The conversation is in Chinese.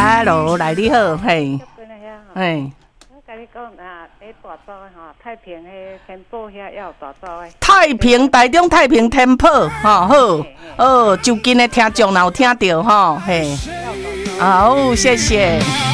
Hello， 来你好，嘿，嘿。 我跟你讲啊，在大洲吼，太平迄天宝遐也有大洲的。 太平台中太平天宝，好，就近的听众有听到吼，嘿，好，谢谢。